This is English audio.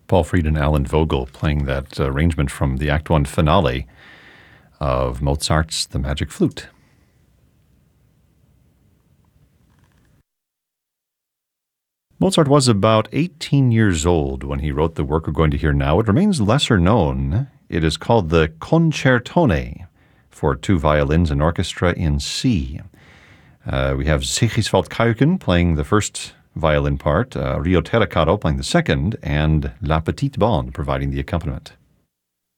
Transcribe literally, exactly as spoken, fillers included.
Paul Freed and Alan Vogel playing that arrangement from the Act One finale of Mozart's The Magic Flute. Mozart was about eighteen years old when he wrote the work we're going to hear now. It remains lesser known. It is called the Concertone for two violins and orchestra in C. Uh, we have Sigiswald Kuiken playing the first violin part, uh, Rio Terracato playing the second, and La Petite Bande providing the accompaniment.